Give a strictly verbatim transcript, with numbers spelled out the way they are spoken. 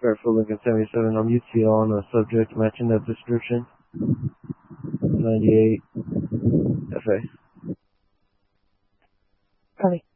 Fairfield Lincoln seventy-seven, I'm U T L on a subject matching that description. ninety-eight F A. Copy.